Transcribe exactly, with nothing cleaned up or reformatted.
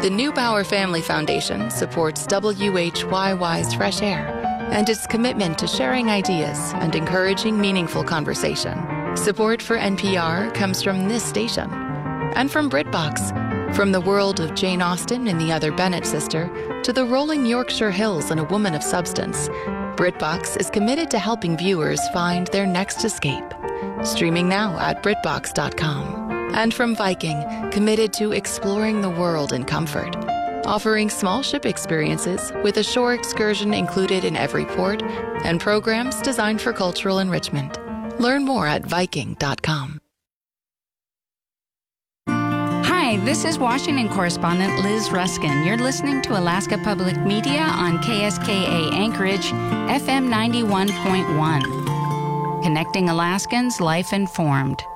The Neubauer Family Foundation supports W H Y Y's Fresh Air and its commitment to sharing ideas and encouraging meaningful conversation. Support for N P R comes from this station and from BritBox, from the world of Jane Austen and the Other Bennet Sister to the rolling Yorkshire Hills and A Woman of Substance. BritBox is committed to helping viewers find their next escape. Streaming now at Britbox dot com. And from Viking, committed to exploring the world in comfort, offering small ship experiences with a shore excursion included in every port and programs designed for cultural enrichment. Learn more at Viking dot com. Hi, this is Washington correspondent Liz Ruskin. You're listening to Alaska Public Media on K S K A Anchorage, F M ninety-one point one. Connecting Alaskans, life informed.